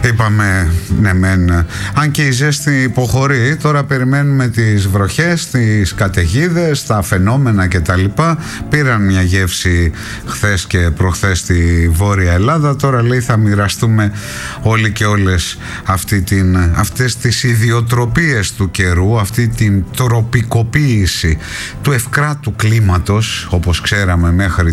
Είπαμε ναι μεν, αν και η ζέστη υποχωρεί, τώρα περιμένουμε τις βροχές, τις καταιγίδες, τα φαινόμενα κτλ. Πήραν μια γεύση χθες και προχθές στη Βόρεια Ελλάδα. Τώρα λέει θα μοιραστούμε όλοι και όλες αυτές τις ιδιοτροπίες του καιρού, αυτή την τροπικοποίηση του ευκράτου κλίματος, όπως ξέραμε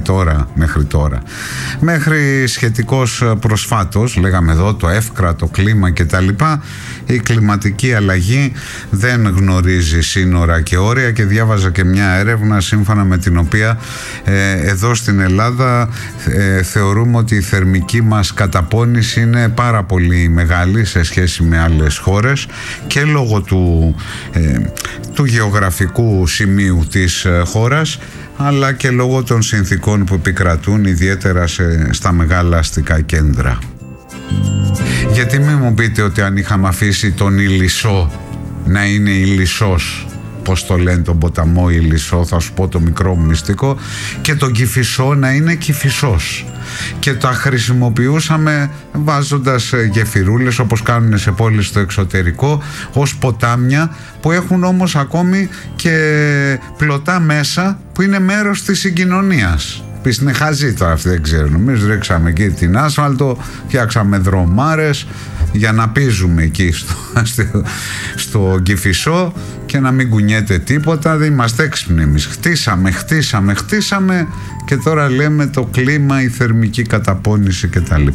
μέχρι σχετικώς προσφάτως, λέγαμε εδώ το εύκρατο κλίμα και τα λοιπά. Η κλιματική αλλαγή δεν γνωρίζει σύνορα και όρια, και διάβαζα και μια έρευνα σύμφωνα με την οποία εδώ στην Ελλάδα θεωρούμε ότι η θερμική μας καταπώνηση είναι πάρα πολύ μεγάλη σε σχέση με άλλες χώρες, και λόγω του γεωγραφικού σημείου της χώρας, αλλά και λόγω των συνθήκων που επικρατούν ιδιαίτερα στα μεγάλα αστικά κέντρα. Γιατί μην μου πείτε ότι αν είχαμε αφήσει τον Ηλισσό να είναι Ηλισσός, πώς το λένε τον ποταμό Ηλισσό, θα σου πω το μικρό μου μυστικό, και τον Κηφισό να είναι Κηφισός, και τα χρησιμοποιούσαμε βάζοντας γεφυρούλες όπως κάνουν σε πόλεις στο εξωτερικό ως ποτάμια, που έχουν όμως ακόμη και πλωτά μέσα που είναι μέρος της συγκοινωνίας. Πεις είναι χαζή τώρα αυτή, δεν ξέρω. Εμείς ρίξαμε εκεί την άσφαλτο, φτιάξαμε δρομάρες για να πίζουμε εκεί στο Κηφισό και να μην κουνιέται τίποτα. Δεν είμαστε έξυπνοι εμείς. Χτίσαμε και τώρα λέμε το κλίμα, η θερμική καταπώνηση κτλ.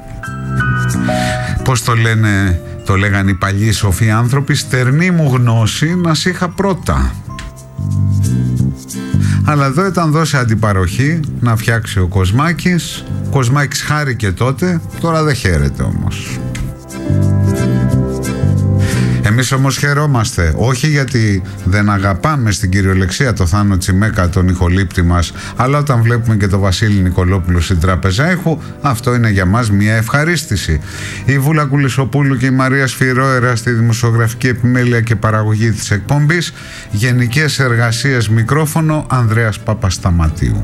Πώς το λέγανε οι παλιοί σοφοί άνθρωποι, στερνή μου γνώση να σ' είχα πρώτα. Αλλά εδώ ήταν δώσει αντιπαροχή να φτιάξει ο Κοσμάκης. Ο Κοσμάκης χάρηκε τότε, τώρα δεν χαίρεται όμως. Εμείς όμως χαιρόμαστε, όχι γιατί δεν αγαπάμε στην κυριολεξία το Θάνο Τσιμέκα, τον ηχολήπτη μας, αλλά όταν βλέπουμε και τον Βασίλη Νικολόπουλο στην Τράπεζα Έχου, αυτό είναι για μας μια ευχαρίστηση. Η Βούλα Κουλισσοπούλου και η Μαρία Σφυρόερα στη δημοσιογραφική επιμέλεια και παραγωγή της εκπομπής, γενικές εργασίες μικρόφωνο Ανδρέας Παπασταματίου.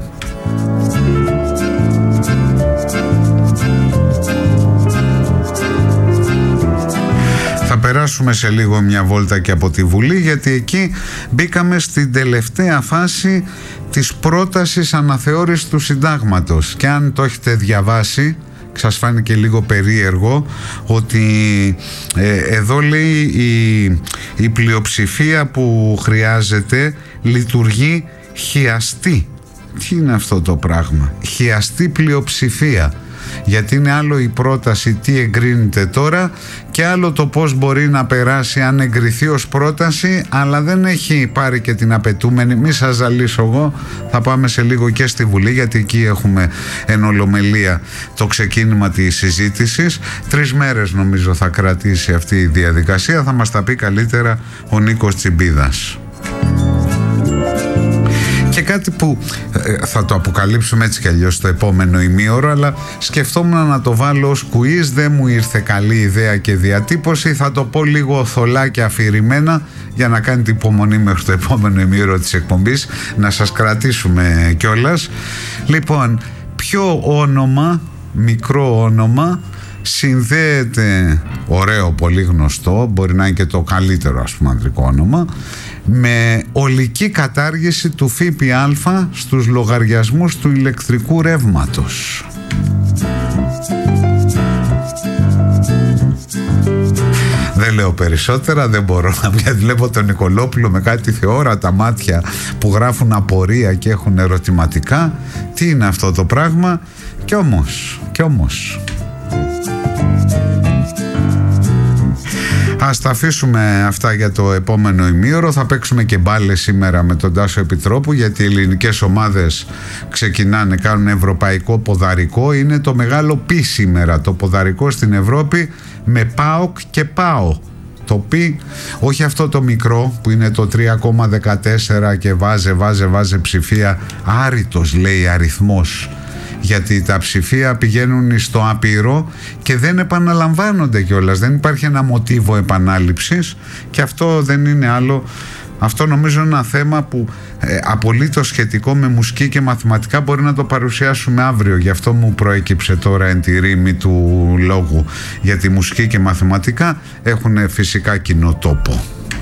Θα περάσουμε σε λίγο μια βόλτα και από τη Βουλή, γιατί εκεί μπήκαμε στην τελευταία φάση της πρότασης αναθεώρησης του συντάγματος, και αν το έχετε διαβάσει σας φάνηκε λίγο περίεργο ότι εδώ λέει η πλειοψηφία που χρειάζεται λειτουργεί χιαστή. Τι είναι αυτό το πράγμα? Χιαστή πλειοψηφία. Γιατί είναι άλλο η πρόταση τι εγκρίνεται τώρα, και άλλο το πώς μπορεί να περάσει αν εγκριθεί ως πρόταση, αλλά δεν έχει πάρει και την απαιτούμενη. Μη σας ζαλίσω εγώ, θα πάμε σε λίγο και στη Βουλή, γιατί εκεί έχουμε εν ολομελία το ξεκίνημα της συζήτησης. 3 μέρες νομίζω θα κρατήσει αυτή η διαδικασία, θα μας τα πει καλύτερα ο Νίκος Τσιμπίδας. Και κάτι που θα το αποκαλύψουμε έτσι κι αλλιώς στο επόμενο ημίωρο, αλλά σκεφτόμουν να το βάλω ως quiz, δεν μου ήρθε καλή ιδέα και διατύπωση, θα το πω λίγο θολά και αφηρημένα για να κάνετε υπομονή μέχρι το επόμενο ημίωρο της εκπομπής, να σας κρατήσουμε κιόλας. Λοιπόν, ποιο όνομα, μικρό όνομα, συνδέεται, ωραίο, πολύ γνωστό, μπορεί να είναι και το καλύτερο ας πούμε ανδρικό όνομα, με ολική κατάργηση του ΦΠΑ στους λογαριασμούς του ηλεκτρικού ρεύματος? Δεν λέω περισσότερα, δεν μπορώ να βλέπω τον Νικολόπουλο με κάτι θεόρατα μάτια που γράφουν απορία και έχουν ερωτηματικά. Τι είναι αυτό το πράγμα? Κι όμως ας τα αφήσουμε αυτά για το επόμενο ημίωρο. Θα παίξουμε και μπάλες σήμερα με τον Τάσο Επιτρόπου, γιατί οι ελληνικές ομάδες ξεκινάνε, κάνουν ευρωπαϊκό ποδαρικό. Είναι το μεγάλο πι σήμερα, το ποδαρικό στην Ευρώπη, με ΠΑΟΚ και ΠΑΟ. Το πι, όχι αυτό το μικρό που είναι το 3,14 και βάζε ψηφία, άρρητος λέει αριθμός, γιατί τα ψηφία πηγαίνουν στο άπειρο και δεν επαναλαμβάνονται κιόλας, δεν υπάρχει ένα μοτίβο επανάληψης, και αυτό δεν είναι άλλο Αυτό νομίζω είναι ένα θέμα που απολύτως σχετικό με μουσική και μαθηματικά μπορεί να το παρουσιάσουμε αύριο. Γι' αυτό μου προέκυψε τώρα εν τη ρήμη του λόγου, γιατί μουσική και μαθηματικά έχουν φυσικά κοινό τόπο.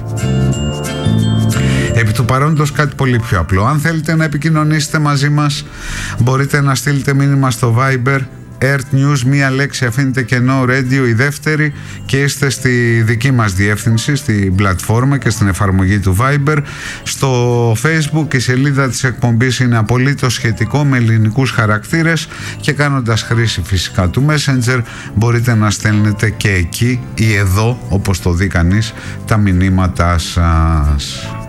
Επί του παρόντος κάτι πολύ πιο απλό. Αν θέλετε να επικοινωνήσετε μαζί μας, μπορείτε να στείλετε μήνυμα στο Viber Earth News, μία λέξη αφήνετε κενό Radio, η δεύτερη, και είστε στη δική μας διεύθυνση, στην πλατφόρμα και στην εφαρμογή του Viber. Στο Facebook η σελίδα της εκπομπής είναι απολύτως σχετικό με ελληνικούς χαρακτήρες, και κάνοντας χρήση φυσικά του Messenger μπορείτε να στέλνετε και εκεί ή εδώ, όπως το δει κανείς, τα μηνύματά σας.